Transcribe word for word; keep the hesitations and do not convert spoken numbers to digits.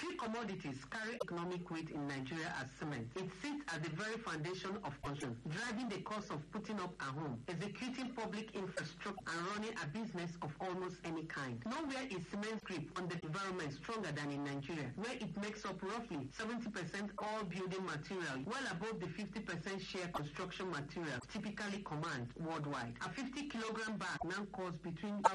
Three commodities carry economic weight in Nigeria as cement. It sits at the very foundation of construction, driving the cost of putting up a home, executing public infrastructure, and running a business of almost any kind. Nowhere is cement grip on the environment stronger than in Nigeria, where it makes up roughly seventy percent all building material, well above the fifty percent share construction material typically command worldwide. A fifty kilogram bag now costs between